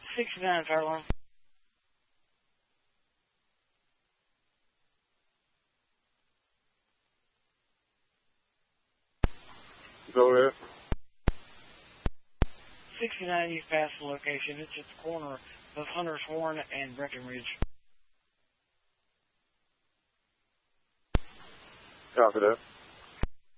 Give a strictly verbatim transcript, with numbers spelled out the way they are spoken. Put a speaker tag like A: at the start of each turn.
A: sixty-nine, Tarlon.
B: Go ahead.
A: sixty-nine, you've passed the location. It's at the corner of Hunter's Horn and Breckenridge.
B: Copy that.